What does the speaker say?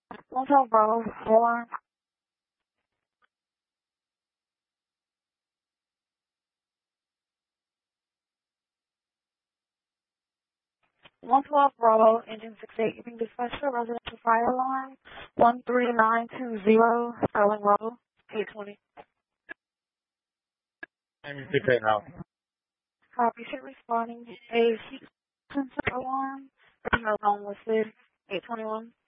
Motel Bravo, alarm. 112 Bravo, engine 68, you can dispatch to a residential fire alarm, 13920, Sterling Road, 820. I'm in 68 now. Copy, ship responding, a heat sensor alarm, no phone listed, 821.